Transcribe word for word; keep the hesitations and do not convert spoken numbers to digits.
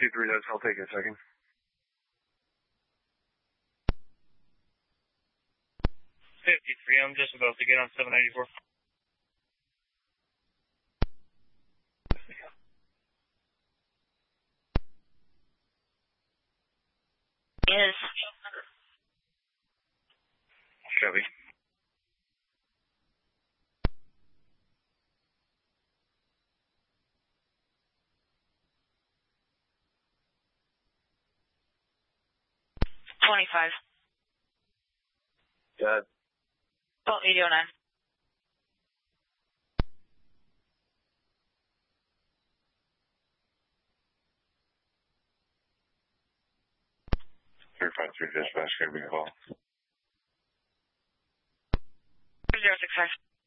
fifty-three, that's, I'll take a second. fifty-three, I'm just about to get on seven ninety-four. Yes. Copy. twenty-five. Got it. Oh, eighty oh nine. three five three dispatch, gonna be a call. zero six five.